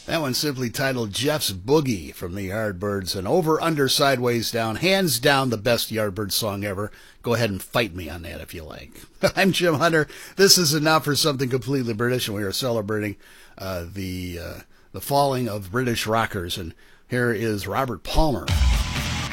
That one's simply titled Jeff's Boogie from the Yardbirds. And Over, Under, Sideways, Down. Hands down the best Yardbird song ever. Go ahead and fight me on that if you like. I'm Jim Hunter. This is Enough for Something Completely British, and we are celebrating the falling of British rockers. And here is Robert Palmer.